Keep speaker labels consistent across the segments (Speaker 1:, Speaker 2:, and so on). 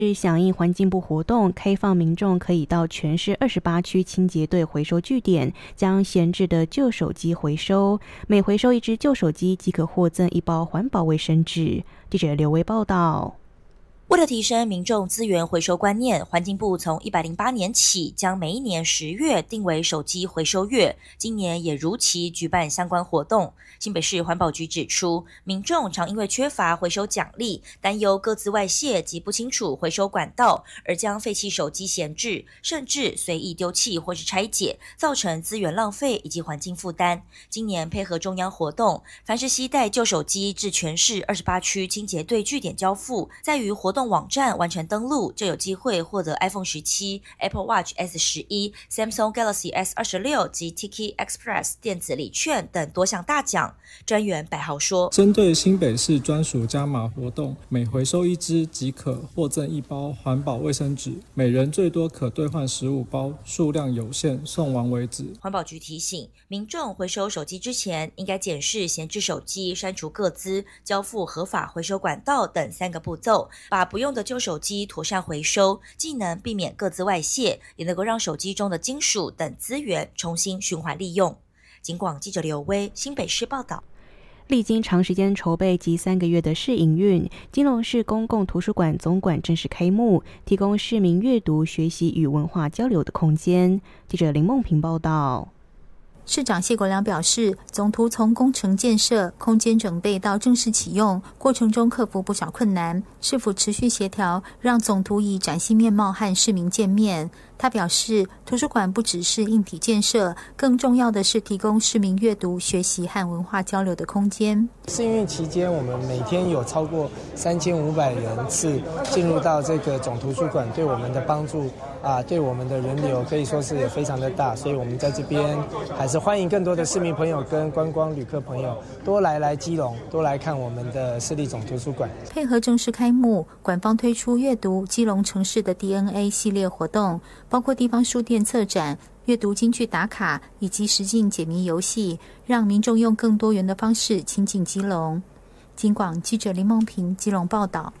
Speaker 1: 是响应环境部活动，开放民众可以到全市28区清洁队回收据点，将闲置的旧手机回收，每回收一只旧手机即可获赠1包环保卫生纸。记者刘威报道。
Speaker 2: 为了提升民众资源回收观念，环境部从108年起将每一年10月定为手机回收月，今年也如期举办相关活动。新北市环保局指出，民众常因为缺乏回收奖励，担忧各自外泄及不清楚回收管道，而将废弃手机闲置，甚至随意丢弃或是拆解，造成资源浪费以及环境负担。今年配合中央活动，凡是携带旧手机至全市28区清洁队据点交付，在于活动网站完成登录，就有机会获得 iPhone 17、Apple Watch S11、Samsung Galaxy S26及 Tiki Express 电子礼券等多项大奖。专员百豪说，
Speaker 3: 针对新北市专属加码活动，每回收一支即可获赠1包环保卫生纸，每人最多可兑换15包，数量有限，送完为止。
Speaker 2: 环保局提醒民众回收手机之前，应该检视闲置手机、删除个资、交付合法回收管道等3个步骤，把不用的旧手机妥善回收，既能避免个资外泄，也能够让手机中的金属等资源重新循环利用。警广记者刘威，新北市报道。
Speaker 1: 历经长时间筹备及3个月的试营运，基隆市公共图书馆总馆正式开幕，提供市民阅读、学习与文化交流的空间。记者林梦平报道。
Speaker 4: 市长谢国良表示，总图从工程建设、空间整备到正式启用，过程中克服不少困难，是否持续协调，让总图以崭新面貌和市民见面。他表示，图书馆不只是硬体建设，更重要的是提供市民阅读、学习和文化交流的空间。
Speaker 5: 试营运期间，我们每天有超过3500人次进入到这个总图书馆，对我们的帮助对我们的人流可以说是也非常的大，所以我们在这边还是欢迎更多的市民朋友跟观光旅客朋友多来基隆，多来看我们的市立总图书馆。
Speaker 4: 配合正式开幕，馆方推出阅读基隆城市的 DNA 系列活动，包括地方书店策展、阅读金句打卡以及实境解谜游戏，让民众用更多元的方式亲近基隆。警广记者林梦平基隆报道。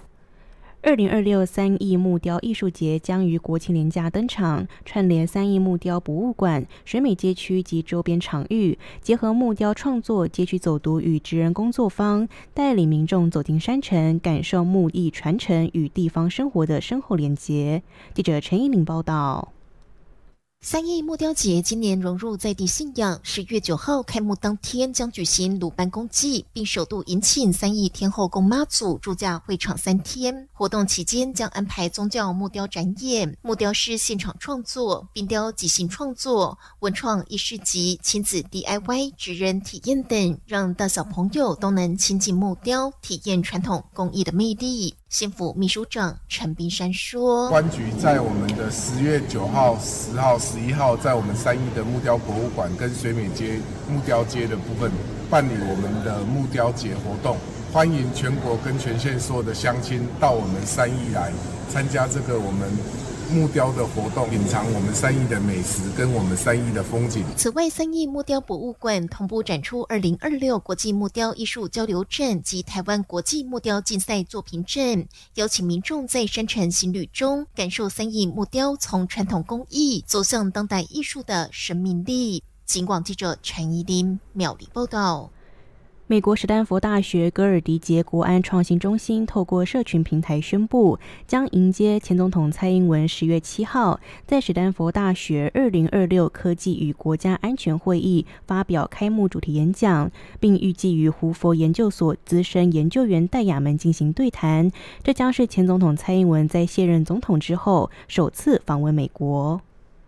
Speaker 1: 20263义木雕艺术节将于国庆连假登场，串联3义木雕博物馆、水美街区及周边场域，结合木雕创作、街区走读与职人工作坊，带领民众走进山城，感受木艺传承与地方生活的深厚连结。记者陈依玲报道。
Speaker 6: 3义木雕节今年融入在地信仰，10月9号开幕当天将举行鲁班公祭，并首度迎请3义天后宫妈祖驻驾会场3天。活动期间将安排宗教木雕展演、木雕师现场创作、冰雕即兴创作、文创艺市集、亲子 DIY 职人体验等，让大小朋友都能亲近木雕，体验传统工艺的魅力。县府秘书长陈冰山说，
Speaker 7: 观局在我们的10月9号、10号、11号，在我们3义的木雕博物馆跟水美街木雕街的部分办理我们的木雕节活动，欢迎全国跟全县所有的乡亲到我们3义来参加这个我们木雕的活动，品尝我们3义的美食跟我们3义的风景。
Speaker 6: 此外，3义木雕博物馆同步展出2026国际木雕艺术交流展及台湾国际木雕竞赛作品展，邀请民众在山城行旅中感受3义木雕从传统工艺走向当代艺术的生命力。警广记者陈怡琳苗栗报道。
Speaker 1: 美国史丹佛大学戈尔迪杰国安创新中心透过社群平台宣布，将迎接前总统蔡英文10月7号在史丹佛大学2026科技与国家安全会议发表开幕主题演讲，并预计与胡佛研究所资深研究员戴雅门进行对谈。这将是前总统蔡英文在卸任总统之后首次访问美国。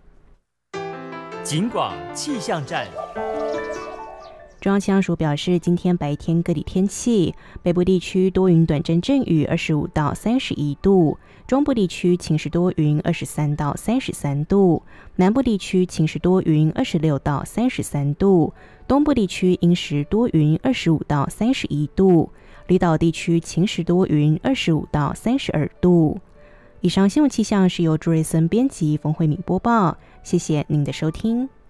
Speaker 8: 警广气象站。
Speaker 1: 中央气象署表示，今天白天各地天气：北部地区多云短暂阵雨，25到31度；中部地区晴时多云，23到33度；南部地区晴时多云，26到33度；东部地区阴时多云，25到31度；离岛地区晴时多云，25到32度。以上新闻气象是由朱瑞森编辑，冯慧敏播报。谢谢您的收听。